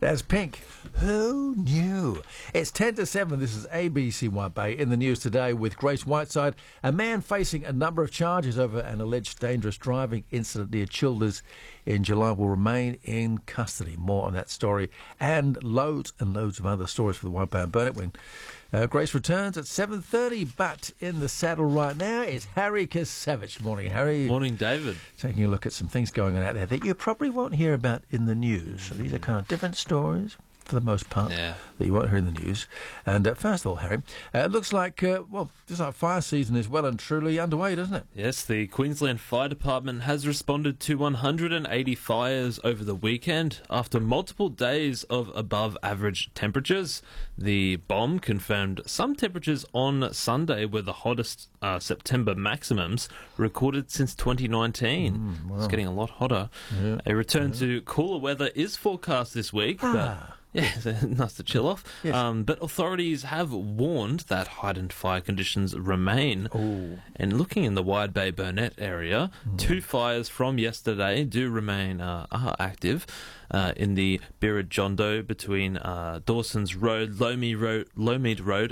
That's Pink. Who knew? It's 10 to 7. This is ABC White Bay. In the news today with Grace Whiteside, a man facing a number of charges over an alleged dangerous driving incident near Childers in July will remain in custody. More on that story and loads of other stories for the White Bay and Burnett when Grace returns at 7:30. But in the saddle right now is Harry Kasevich. Morning, Harry. Morning, David. Taking a look at some things going on out there that you probably won't hear about in the news. So these are kind of different stories, for the most part, that you won't hear in the news. And first of all, Harry, it looks like, fire season is well and truly underway, doesn't it? Yes, the Queensland Fire Department has responded to 180 fires over the weekend after multiple days of above-average temperatures. The BOM confirmed some temperatures on Sunday were the hottest September maximums recorded since 2019. Wow. It's getting a lot hotter. Yeah. A return to cooler weather is forecast this week, but... Yeah, nice to chill off. Yes. But authorities have warned that heightened fire conditions remain. Ooh. And looking in the Wide Bay Burnett area, 2 fires from yesterday do remain are active in the Birrid Jondo between Dawson's Road, Lowmead Road